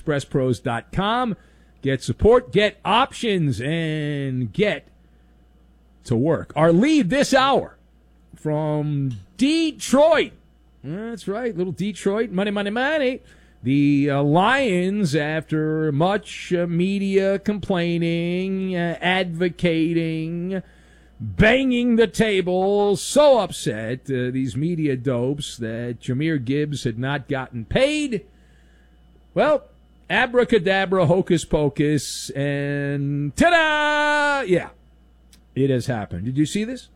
expresspros.com. Get support, get options, and get to work. Our lead this hour from Detroit. That's right, little Detroit. Money, money, money. The Lions, after much media complaining, advocating, banging the table, so upset, these media dopes, that Jahmyr Gibbs had not gotten paid. Well, abracadabra, hocus pocus, and ta-da! Yeah, it has happened. Did you see this?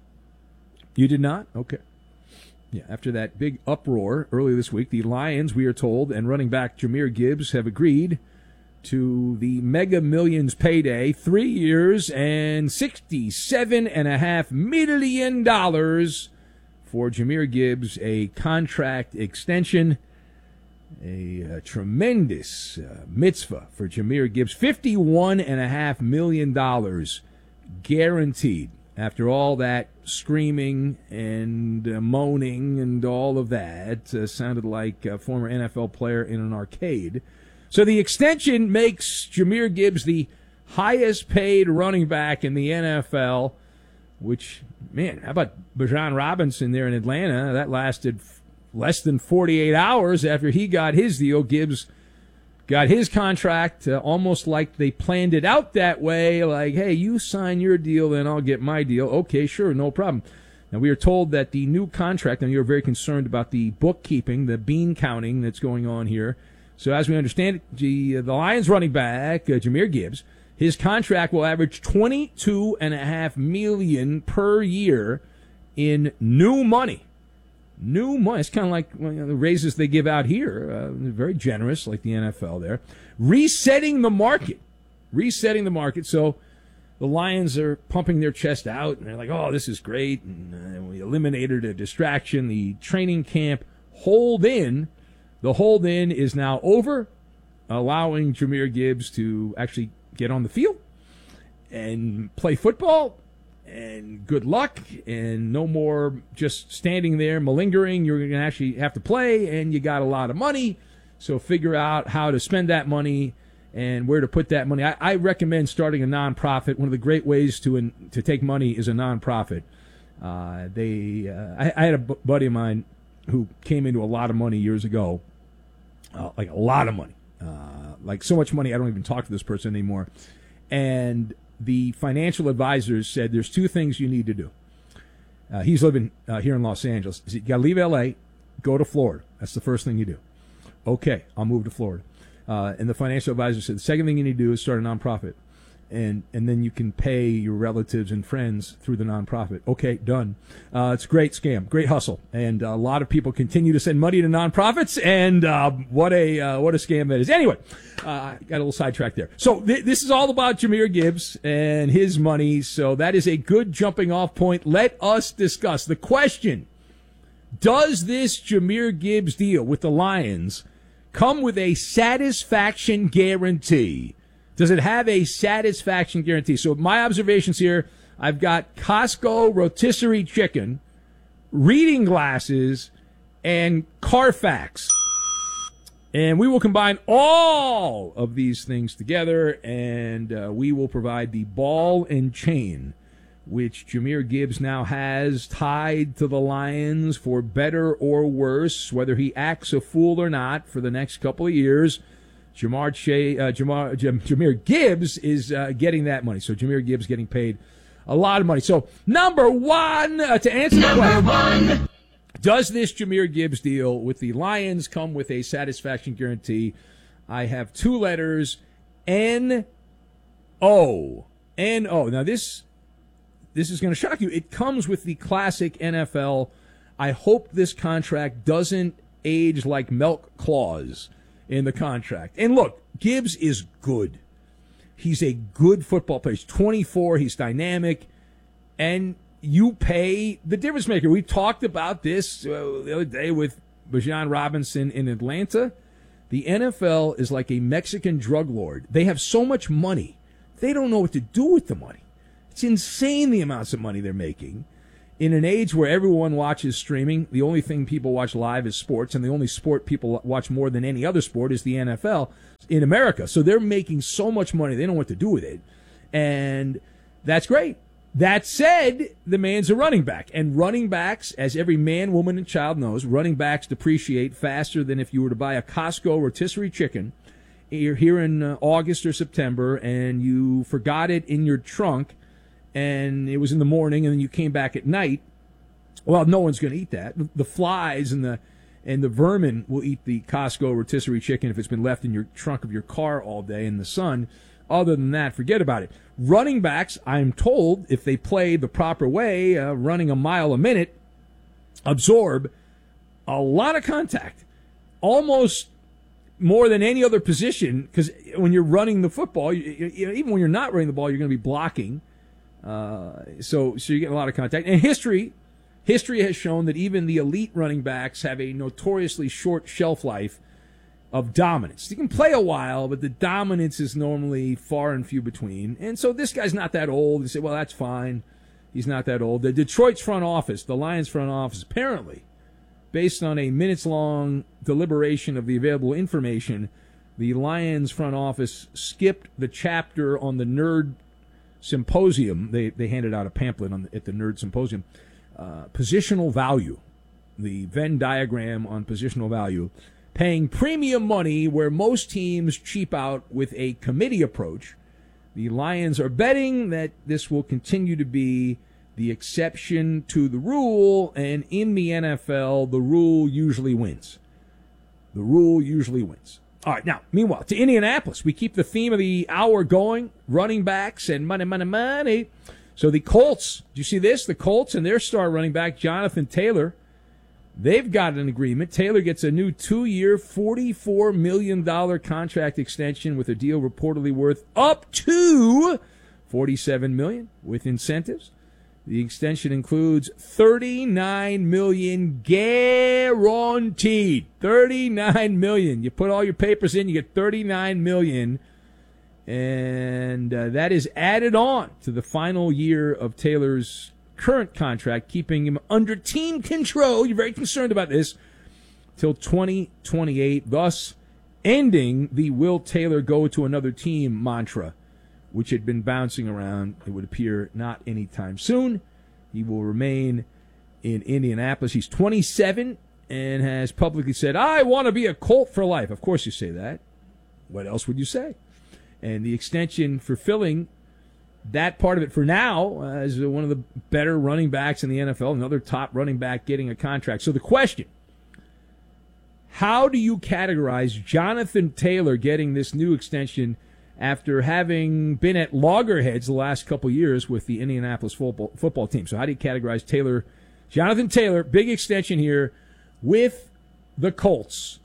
You did not? Okay. Yeah, after that big uproar earlier this week, the Lions, we are told, and running back Jahmyr Gibbs have agreed to the Mega Millions payday, 3 years and $67.5 million for Jahmyr Gibbs, a contract extension, a tremendous mitzvah for Jahmyr Gibbs, $51.5 million guaranteed. After all that screaming and moaning and all of that, sounded like a former NFL player in an arcade. So the extension makes Jahmyr Gibbs the highest paid running back in the NFL, which, man, how about Bijan Robinson there in Atlanta? That lasted less than 48 hours after he got his deal. Gibbs got his contract almost like they planned it out that way, like, hey, you sign your deal, then I'll get my deal. Okay, sure, no problem. Now, we are told that the new contract, and you're very concerned about the bookkeeping, the bean counting that's going on here. So as we understand it, the Lions running back, Jahmyr Gibbs, his contract will average $22.5 million per year in new money. New money. It's kind of like the raises they give out here. Very generous, like the NFL there. Resetting the market. So the Lions are pumping their chest out, and they're like, oh, this is great. And we eliminated a distraction. The training camp hold-in. The hold-in is now over, allowing Jahmyr Gibbs to actually get on the field and play football. And good luck, and no more just standing there malingering. You're going to actually have to play, and you got a lot of money. So figure out how to spend that money and where to put that money. I recommend starting a nonprofit. One of the great ways to take money is a nonprofit. I had a buddy of mine who came into a lot of money years ago, like a lot of money, like so much money I don't even talk to this person anymore, and the financial advisors said there's two things you need to do. He's living here in Los Angeles. You got to leave L.A., go to Florida. That's the first thing you do. Okay, I'll move to Florida. And the financial advisor said the second thing you need to do is start a nonprofit. And then you can pay your relatives and friends through the nonprofit. Okay, done. It's a great scam, great hustle, and a lot of people continue to send money to nonprofits. And what a scam that is. Anyway, got a little sidetracked there. So this is all about Jahmyr Gibbs and his money. So that is a good jumping off point. Let us discuss the question: does this Jahmyr Gibbs deal with the Lions come with a satisfaction guarantee? Does it have a satisfaction guarantee? So my observations here, I've got Costco rotisserie chicken, reading glasses, and Carfax. And we will combine all of these things together, and we will provide the ball and chain, which Jahmyr Gibbs now has tied to the Lions for better or worse, whether he acts a fool or not for the next couple of years. Jahmyr Gibbs is getting that money. So Jahmyr Gibbs getting paid a lot of money. So number one, to answer the question, does this Jahmyr Gibbs deal with the Lions come with a satisfaction guarantee? I have two letters, N-O. N-O. Now this is going to shock you. It comes with the classic NFL, I hope this contract doesn't age like milk clause in the contract. And look, Gibbs is good. He's a good football player. He's 24. He's dynamic. And you pay the difference maker. We talked about this the other day with Bijan Robinson in Atlanta. The NFL is like a Mexican drug lord. They have so much money. They don't know what to do with the money. It's insane the amounts of money they're making. In an age where everyone watches streaming, the only thing people watch live is sports, and the only sport people watch more than any other sport is the NFL. in America. So they're making so much money, they don't know what to do with it. And that's great. That said, the man's a running back. And running backs, as every man, woman, and child knows, running backs depreciate faster than if you were to buy a Costco rotisserie chicken. You're here in August or September, and you forgot it in your trunk, and it was in the morning, and then you came back at night. Well, no one's going to eat that. The flies and the vermin will eat the Costco rotisserie chicken if it's been left in your trunk of your car all day in the sun. Other than that, forget about it. Running backs, I'm told, if they play the proper way, running a mile a minute, absorb a lot of contact, almost more than any other position, because when you're running the football, even when you're not running the ball, you're going to be blocking. So you get a lot of contact. And history has shown that even the elite running backs have a notoriously short shelf life of dominance. You can play a while, but the dominance is normally far and few between. And so this guy's not that old. You say, well, that's fine. He's not that old. The Detroit's front office, the Lions front office, apparently, based on a minutes-long deliberation of the available information, the Lions front office skipped the chapter on the Nerd Symposium. They handed out a pamphlet at the Nerd Symposium. Positional value, the Venn diagram on positional value, paying premium money where most teams cheap out with a committee approach. The Lions are betting that this will continue to be the exception to the rule, and in the NFL, the rule usually wins. The rule usually wins. All right, now, meanwhile, to Indianapolis, we keep the theme of the hour going, running backs and money, money, money. So the Colts, do you see this? The Colts and their star running back, Jonathan Taylor, they've got an agreement. Taylor gets a new 2-year, $44 million contract extension with a deal reportedly worth up to $47 million with incentives. The extension includes $39 million guaranteed. $39 million. You put all your papers in, you get $39 million. And that is added on to the final year of Taylor's current contract, keeping him under team control. You're very concerned about this till 2028, thus ending the "Will Taylor go to another team" mantra, which had been bouncing around. It would appear not anytime soon. He will remain in Indianapolis. He's 27 and has publicly said, "I want to be a Colt for life." Of course you say that. What else would you say? And the extension fulfilling that part of it for now as one of the better running backs in the NFL, another top running back getting a contract. So the question, how do you categorize Jonathan Taylor getting this new extension after having been at loggerheads the last couple years with the Indianapolis football team? So how do you categorize Taylor, Jonathan Taylor, big extension here with the Colts,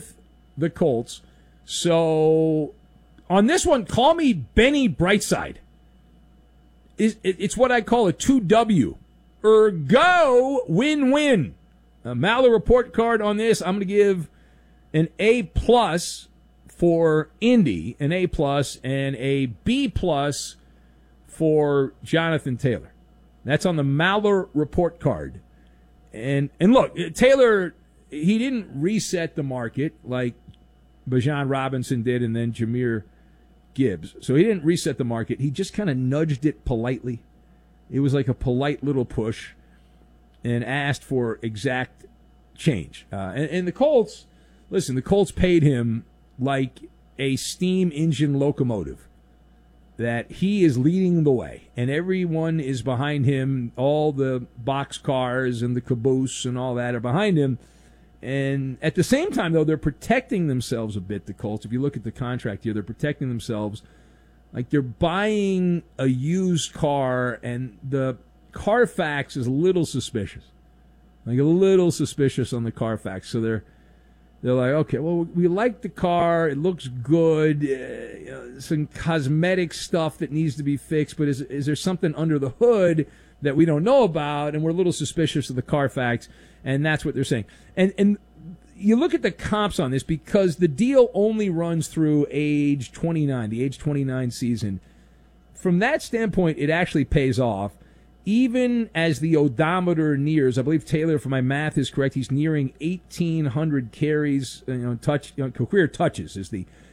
So on this one, call me Benny Brightside. It's what I call a 2W. Ergo, win-win. A Maller report card on this, I'm going to give an A+ for Indy, an A+, and a B+ for Jonathan Taylor. That's on the Maller report card. And look, Taylor, he didn't reset the market like Bijan Robinson did and then Jahmyr Gibbs. So he didn't reset the market. He just kind of nudged it politely. It was like a polite little push and asked for exact change. And the Colts, listen, the Colts paid him like a steam engine locomotive, that he is leading the way and everyone is behind him. All the box cars and the caboose and all that are behind him. And at the same time, though, they're protecting themselves a bit, the Colts. If you look at the contract here, they're protecting themselves like they're buying a used car, and the Carfax is a little suspicious. Like a little suspicious on the Carfax. So they're like, okay, well, we like the car. It looks good. Some cosmetic stuff that needs to be fixed, but is there something under the hood that we don't know about? And we're a little suspicious of the Carfax. And that's what they're saying. And you look at the comps on this, because the deal only runs through age 29, the age 29 season. From that standpoint, it actually pays off. Even as the odometer nears, I believe Taylor, if my math is correct, he's nearing 1,800 carries, career touches is the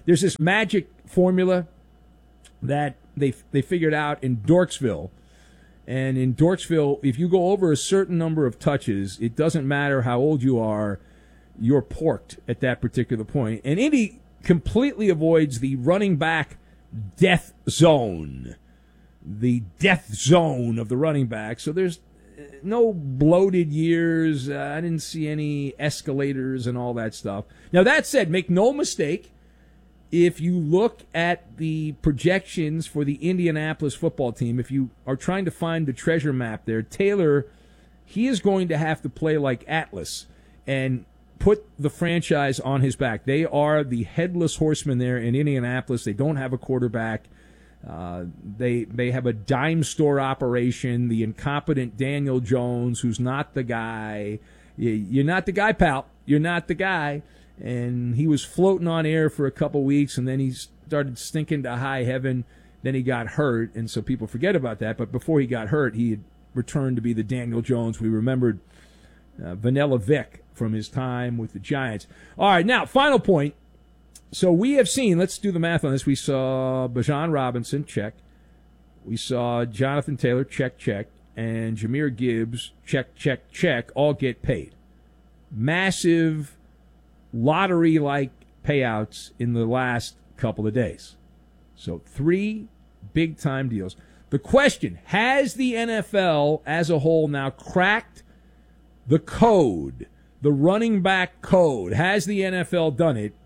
There's this magic formula that they figured out in Dorksville. And in Dorksville, if you go over a certain number of touches, it doesn't matter how old you are, you're porked at that particular point. And Indy completely avoids the running back death zone. The death zone of the running back. So there's no bloated years. I didn't see any escalators and all that stuff. Now, that said, make no mistake, if you look at the projections for the Indianapolis football team, if you are trying to find the treasure map there, Taylor, he is going to have to play like Atlas and put the franchise on his back. They are the headless horsemen there in Indianapolis. They don't have a quarterback. They have a dime store operation. The incompetent Daniel Jones, who's not the guy. You're not the guy, pal. You're not the guy. And he was floating on air for a couple weeks, and then he started stinking to high heaven. Then he got hurt, and so people forget about that. But before he got hurt, he had returned to be the Daniel Jones we remembered, Vanilla Vic, from his time with the Giants. All right, now, final point. So we have seen, let's do the math on this. We saw Bijan Robinson, check. We saw Jonathan Taylor, check, check. And Jahmyr Gibbs, check, check, check, all get paid. Massive lottery-like payouts in the last couple of days. So 3 big-time deals. The question, has the NFL as a whole now cracked the code, the running back code? Has the NFL done it?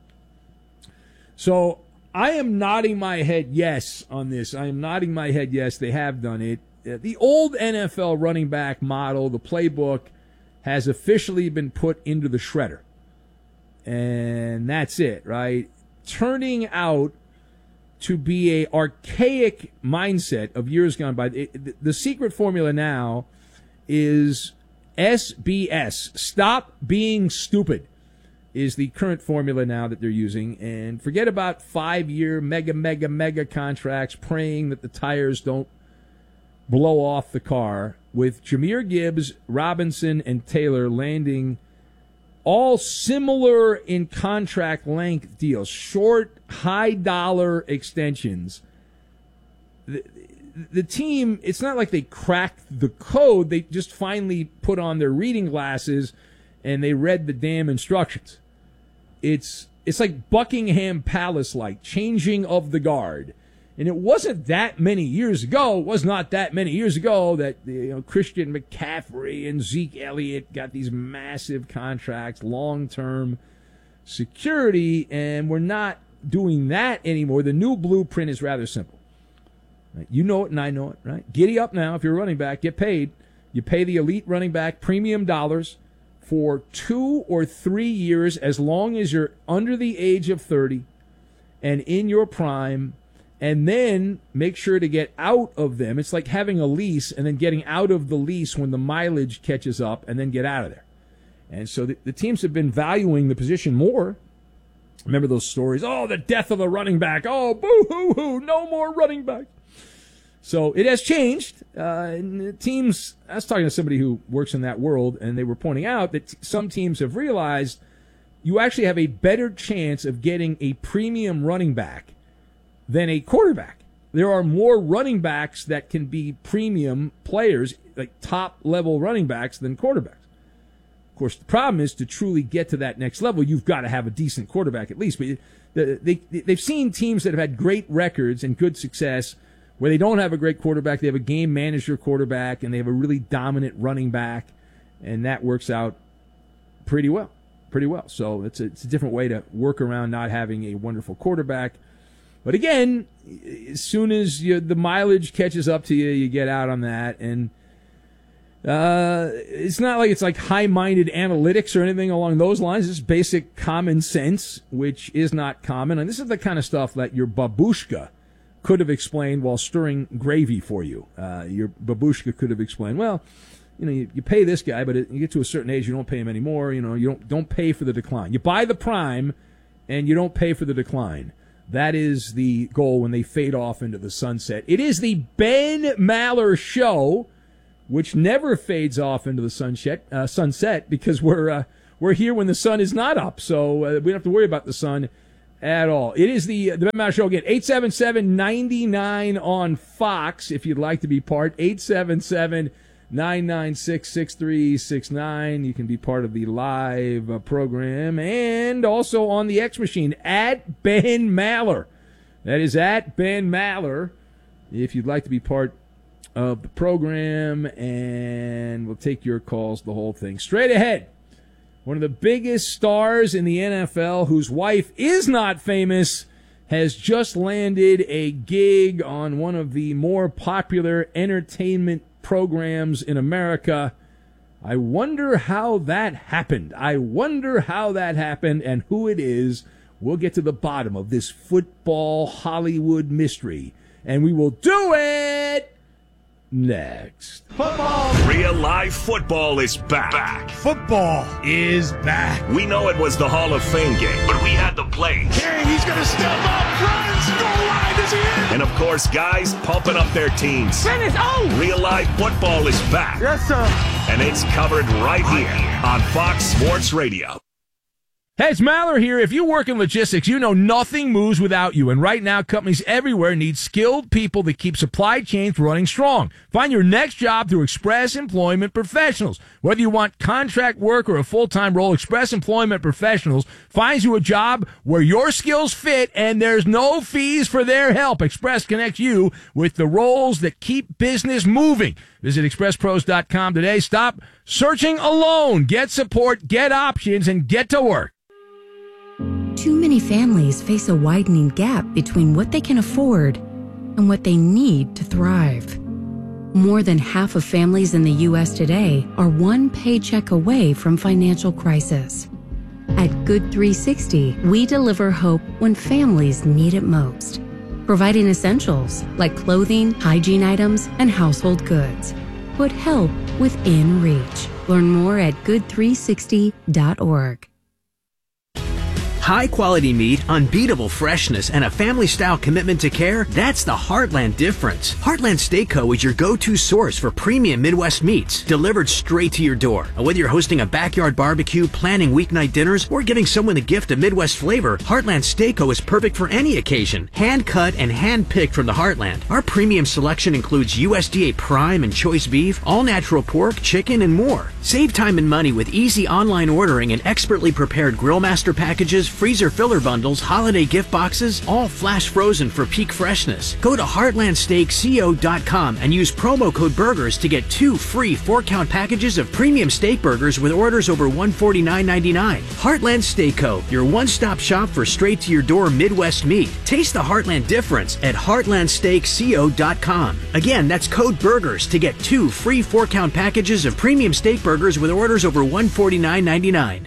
So I am nodding my head yes on this. I am nodding my head yes, they have done it. The old NFL running back model, the playbook, has officially been put into the shredder. And that's it, right? Turning out to be a archaic mindset of years gone by. The secret formula now is SBS. Stop being stupid is the current formula now that they're using. And forget about 5-year mega contracts praying that the tires don't blow off the car. With Jahmyr Gibbs, Robinson, and Taylor landing all similar in contract length deals, short, high-dollar extensions. The team, it's not like they cracked the code. They just finally put on their reading glasses and they read the damn instructions. It's like Buckingham Palace-like, changing of the guard. And it wasn't that many years ago, that Christian McCaffrey and Zeke Elliott got these massive contracts, long-term security, and we're not doing that anymore. The new blueprint is rather simple. Right? You know it and I know it, right? Giddy up now if you're a running back, get paid. You pay the elite running back premium dollars for 2 or 3 years as long as you're under the age of 30 and in your prime. And then make sure to get out of them. It's like having a lease and then getting out of the lease when the mileage catches up and then get out of there. And so the teams have been valuing the position more. Remember those stories? Oh, the death of the running back. Oh, boo-hoo-hoo, no more running back. So it has changed. And the teams, I was talking to somebody who works in that world, and they were pointing out that some teams have realized you actually have a better chance of getting a premium running back than a quarterback. There are more running backs that can be premium players, like top-level running backs, than quarterbacks. Of course, the problem is to truly get to that next level, you've got to have a decent quarterback at least. But they've seen teams that have had great records and good success where they don't have a great quarterback. They have a game manager quarterback, and they have a really dominant running back, and that works out pretty well. So it's a different way to work around not having a wonderful quarterback. But again, as soon as the mileage catches up to you, you get out on that. And it's not like it's like high-minded analytics or anything along those lines. It's basic common sense, which is not common. And this is the kind of stuff that your babushka could have explained while stirring gravy for you. Your babushka could have explained, well, you pay this guy, but you get to a certain age, you don't pay him anymore. You don't pay for the decline. You buy the prime, and you don't pay for the decline. That is the goal when they fade off into the sunset. It is the Ben Maller Show, which never fades off into the sunset because we're here when the sun is not up. So we don't have to worry about the sun at all. It is the Ben Maller Show again. 877-99 on Fox if you'd like to be part. 877-996-6369. You can be part of the live program. And also on the X Machine, at Ben Maller. That is at Ben Maller if you'd like to be part of the program. And we'll take your calls, the whole thing. Straight ahead. One of the biggest stars in the NFL, whose wife is not famous, has just landed a gig on one of the more popular entertainment programs in America. I wonder how that happened. And who it is. We'll get to the bottom of this football Hollywood mystery. And we will do it next. Football! Real live football is back. Football is back. We know it was the Hall of Fame game, but we had the plays. Hey, he's going to step up. Runs. Goal line is in. And, of course, guys pumping up their teams. Finish. Oh! Real live football is back. Yes, sir. And it's covered right here on Fox Sports Radio. Hey, it's Maller here. If you work in logistics, you know nothing moves without you. And right now, companies everywhere need skilled people that keep supply chains running strong. Find your next job through Express Employment Professionals. Whether you want contract work or a full-time role, Express Employment Professionals finds you a job where your skills fit and there's no fees for their help. Express connects you with the roles that keep business moving. Visit expresspros.com today. Stop searching alone. Get support, get options, and get to work. Too many families face a widening gap between what they can afford and what they need to thrive. More than half of families in the U.S. today are one paycheck away from financial crisis. At Good 360, we deliver hope when families need it most, providing essentials like clothing, hygiene items, and household goods. Put help within reach. Learn more at good360.org. High-quality meat, unbeatable freshness, and a family-style commitment to care, that's the Heartland difference. Heartland Steak Co. is your go-to source for premium Midwest meats, delivered straight to your door. And whether you're hosting a backyard barbecue, planning weeknight dinners, or giving someone the gift of Midwest flavor, Heartland Steak Co. is perfect for any occasion. Hand-cut and hand-picked from the Heartland. Our premium selection includes USDA prime and choice beef, all-natural pork, chicken, and more. Save time and money with easy online ordering and expertly prepared Grillmaster packages, freezer filler bundles, holiday gift boxes, all flash frozen for peak freshness. Go to heartlandsteakco.com and use promo code BURGERS to get 2 free 4-count packages of premium steak burgers with orders over $149.99. Heartland Steak Co., your one-stop shop for straight-to-your-door Midwest meat. Taste the Heartland difference at heartlandsteakco.com. Again, that's code BURGERS to get 2 free 4-count packages of premium steak burgers with orders over $149.99.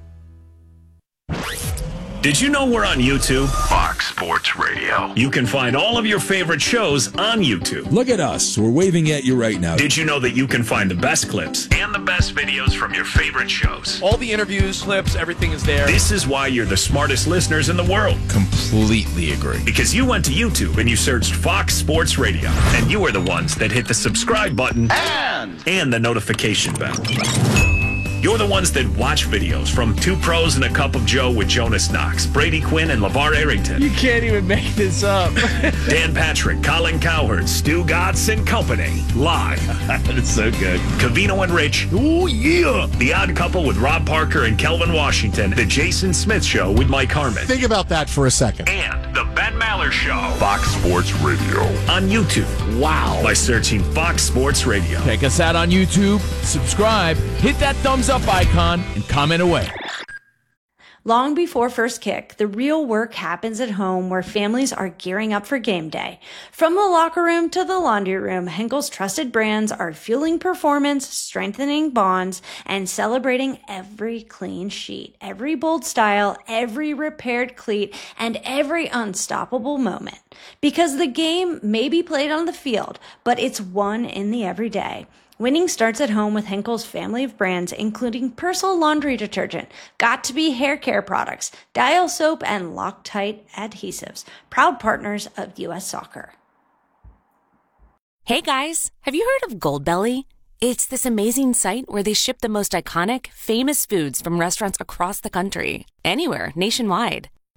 Did you know we're on YouTube? Fox Sports Radio. You can find all of your favorite shows on YouTube. Look at us. We're waving at you right now. Did you know that you can find the best clips and the best videos from your favorite shows? All the interviews, clips, everything is there. This is why you're the smartest listeners in the world. Completely agree. Because you went to YouTube and you searched Fox Sports Radio. And you are the ones that hit the subscribe button and the notification bell. You're the ones that watch videos from Two Pros and a Cup of Joe with Jonas Knox, Brady Quinn, and LeVar Arrington. You can't even make this up. Dan Patrick, Colin Cowherd, Stu Gatz and Company. Live. It's so good. Covino and Rich. Oh, yeah. The Odd Couple with Rob Parker and Kelvin Washington. The Jason Smith Show with Mike Harmon. Think about that for a second. And The Ben Maller Show. Fox Sports Radio. On YouTube. Wow. By searching Fox Sports Radio. Check us out on YouTube, subscribe, hit that thumbs up icon, and comment away. Long before first kick, the real work happens at home where families are gearing up for game day. From the locker room to the laundry room, Henkel's trusted brands are fueling performance, strengthening bonds, and celebrating every clean sheet, every bold style, every repaired cleat, and every unstoppable moment. Because the game may be played on the field, but it's won in the everyday. Winning starts at home with Henkel's family of brands, including Persil laundry detergent, Got2b hair care products, Dial soap, and Loctite adhesives, proud partners of U.S. Soccer. Hey guys, have you heard of Goldbelly? It's this amazing site where they ship the most iconic, famous foods from restaurants across the country, anywhere nationwide.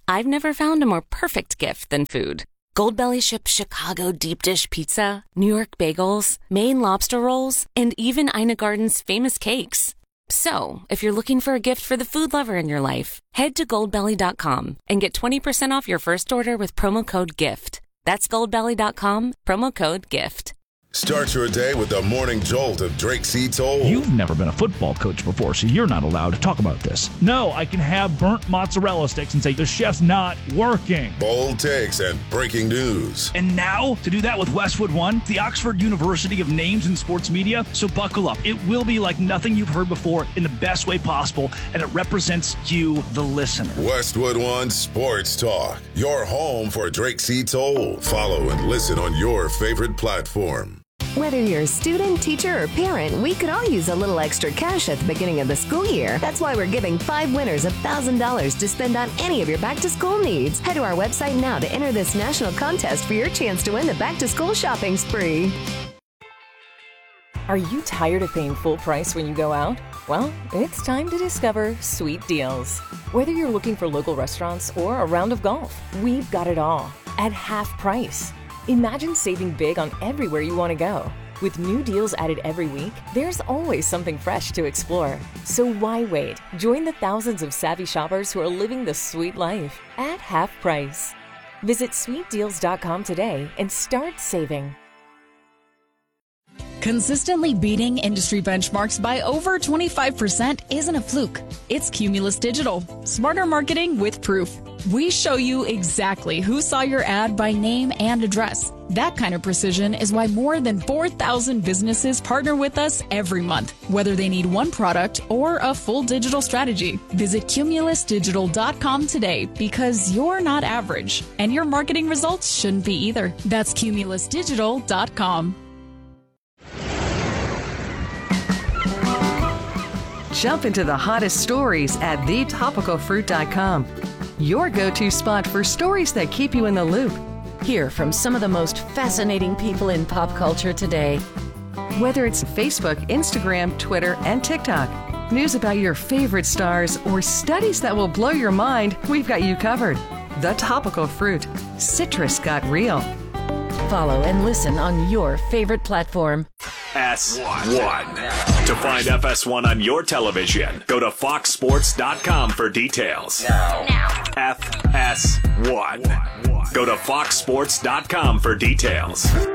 I've never found a more perfect gift than food. Goldbelly ships Chicago deep dish pizza, New York bagels, Maine lobster rolls, and even Ina Garden's famous cakes. So, if you're looking for a gift for the food lover in your life, head to goldbelly.com and get 20% off your first order with promo code GIFT. That's goldbelly.com, promo code GIFT. Start your day with the morning jolt of Drake C. Toll. You've never been a football coach before, so you're not allowed to talk about this. No, I can have burnt mozzarella sticks and say, the chef's not working. Bold takes and breaking news. And now, to do that with Westwood One, the Oxford University of names in sports media, so buckle up. It will be like nothing you've heard before in the best way possible, and it represents you, the listener. Westwood One Sports Talk, your home for Drake C. Toll. Follow and listen on your favorite platform. Whether you're a student, teacher, or parent, we could all use a little extra cash at the beginning of the school year. That's why we're giving 5 winners $1,000 to spend on any of your back-to-school needs. Head to our website now to enter this national contest for your chance to win the back-to-school shopping spree. Are you tired of paying full price when you go out? Well, it's time to discover Sweet Deals. Whether you're looking for local restaurants or a round of golf, we've got it all at half price. Imagine saving big on everywhere you want to go. With new deals added every week, there's always something fresh to explore. So why wait? Join the thousands of savvy shoppers who are living the sweet life at half price. Visit sweetdeals.com today and start saving. Consistently beating industry benchmarks by over 25% isn't a fluke. It's Cumulus Digital. Smarter marketing with proof. We show you exactly who saw your ad by name and address. That kind of precision is why more than 4,000 businesses partner with us every month, whether they need one product or a full digital strategy. Visit cumulusdigital.com today because you're not average, and your marketing results shouldn't be either. That's cumulusdigital.com. Jump into the hottest stories at thetopicalfruit.com. Your go-to spot for stories that keep you in the loop. Hear from some of the most fascinating people in pop culture today. Whether it's Facebook, Instagram, Twitter, and TikTok, news about your favorite stars, or studies that will blow your mind, we've got you covered. The Topical Fruit. Citrus got real. Follow and listen on your favorite platform. FS1. To find FS1 on your television, go to foxsports.com for details. Now. FS1. Go to foxsports.com for details.